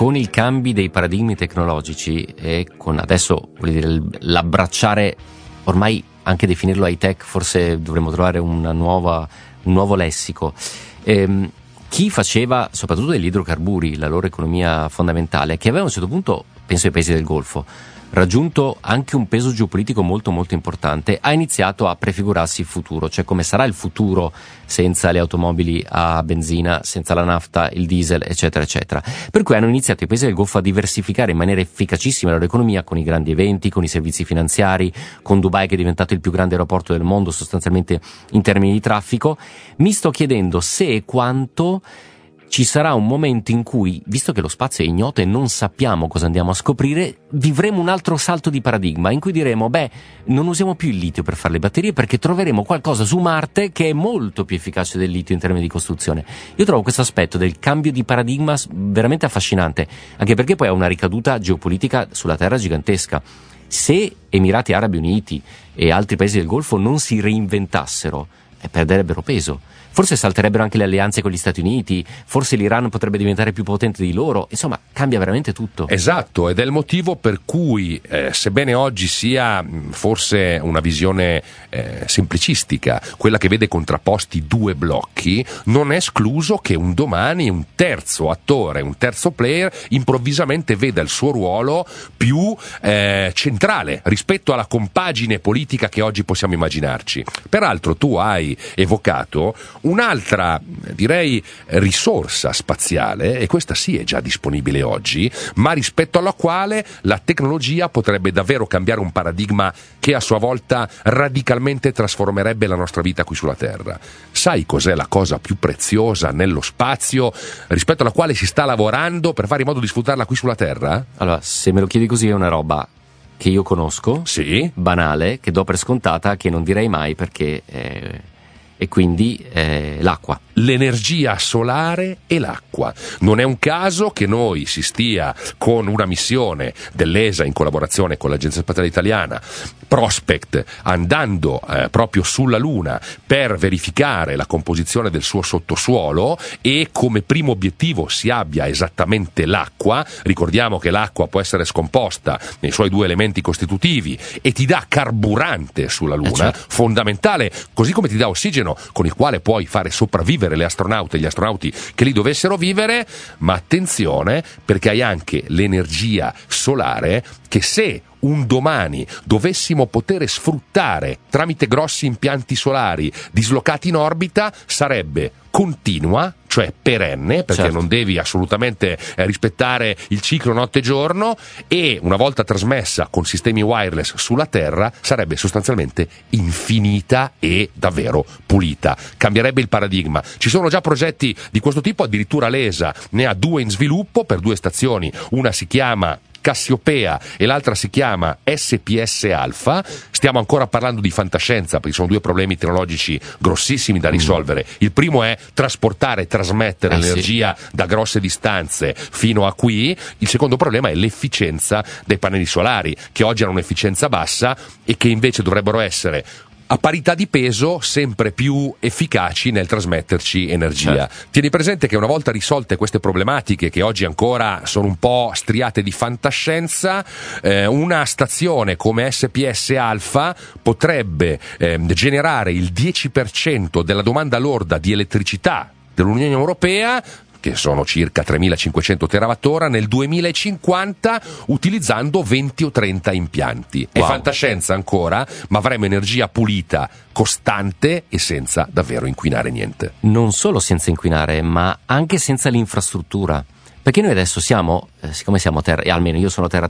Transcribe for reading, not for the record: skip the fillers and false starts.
con i cambi dei paradigmi tecnologici e con adesso, voglio dire, l'abbracciare, ormai anche definirlo high tech, forse dovremmo trovare un nuovo lessico. Chi faceva soprattutto degli idrocarburi la loro economia fondamentale, che aveva a un certo punto, penso ai paesi del Golfo, raggiunto anche un peso geopolitico molto molto importante, ha iniziato a prefigurarsi il futuro, cioè come sarà il futuro senza le automobili a benzina, senza la nafta, il diesel, eccetera eccetera. Per cui hanno iniziato i paesi del Golfo a diversificare in maniera efficacissima la loro economia con i grandi eventi, con i servizi finanziari, con Dubai che è diventato il più grande aeroporto del mondo sostanzialmente in termini di traffico. Mi sto chiedendo se e quanto ci sarà un momento in cui, visto che lo spazio è ignoto e non sappiamo cosa andiamo a scoprire, vivremo un altro salto di paradigma in cui diremo, non usiamo più il litio per fare le batterie perché troveremo qualcosa su Marte che è molto più efficace del litio in termini di costruzione. Io trovo questo aspetto del cambio di paradigma veramente affascinante, anche perché poi ha una ricaduta geopolitica sulla Terra gigantesca. Se Emirati Arabi Uniti e altri paesi del Golfo non si reinventassero, perderebbero peso. Forse salterebbero anche le alleanze con gli Stati Uniti, forse l'Iran potrebbe diventare più potente di loro, insomma cambia veramente tutto. Esatto, ed è il motivo per cui, sebbene oggi sia forse una visione semplicistica, quella che vede contrapposti due blocchi, non è escluso che un domani un terzo attore, un terzo player improvvisamente veda il suo ruolo più centrale rispetto alla compagine politica che oggi possiamo immaginarci. Peraltro tu hai evocato un'altra, direi, risorsa spaziale, e questa sì è già disponibile oggi, ma rispetto alla quale la tecnologia potrebbe davvero cambiare un paradigma che a sua volta radicalmente trasformerebbe la nostra vita qui sulla Terra. Sai cos'è la cosa più preziosa nello spazio rispetto alla quale si sta lavorando per fare in modo di sfruttarla qui sulla Terra? Allora, se me lo chiedi così, è una roba che io conosco, sì, banale, che do per scontata, che non direi mai perché e quindi l'acqua. L'energia solare e l'acqua. Non è un caso che noi si stia con una missione dell'ESA in collaborazione con l'Agenzia Spaziale Italiana, Prospect, andando proprio sulla Luna per verificare la composizione del suo sottosuolo, e come primo obiettivo si abbia esattamente l'acqua. Ricordiamo che l'acqua può essere scomposta nei suoi due elementi costitutivi e ti dà carburante sulla Luna, certo, fondamentale, così come ti dà ossigeno con il quale puoi fare sopravvivere le astronaute e gli astronauti che lì dovessero vivere. Ma attenzione, perché hai anche l'energia solare che, se un domani dovessimo poter sfruttare tramite grossi impianti solari dislocati in orbita, sarebbe continua, cioè perenne, perché certo, non devi assolutamente rispettare il ciclo notte-giorno, e una volta trasmessa con sistemi wireless sulla Terra sarebbe sostanzialmente infinita e davvero pulita. Cambierebbe il paradigma. Ci sono già progetti di questo tipo, addirittura l'ESA ne ha 2 in sviluppo per 2 stazioni, una si chiama Cassiopea e l'altra si chiama SPS Alpha. Stiamo ancora parlando di fantascienza, perché sono 2 problemi tecnologici grossissimi da risolvere. Il primo è trasportare e trasmettere l'energia da grosse distanze fino a qui. Il secondo problema è l'efficienza dei pannelli solari, che oggi hanno un'efficienza bassa e che invece dovrebbero essere, a parità di peso, sempre più efficaci nel trasmetterci energia. Certo. Tieni presente che una volta risolte queste problematiche, che oggi ancora sono un po' striate di fantascienza, una stazione come SPS Alpha potrebbe generare il 10% della domanda lorda di elettricità dell'Unione Europea, che sono circa 3.500 terawattora, nel 2050, utilizzando 20 o 30 impianti. Wow. È fantascienza ancora, ma avremo energia pulita, costante e senza davvero inquinare niente. Non solo senza inquinare, ma anche senza l'infrastruttura. Perché noi adesso siamo, siccome siamo terra, e almeno io sono terra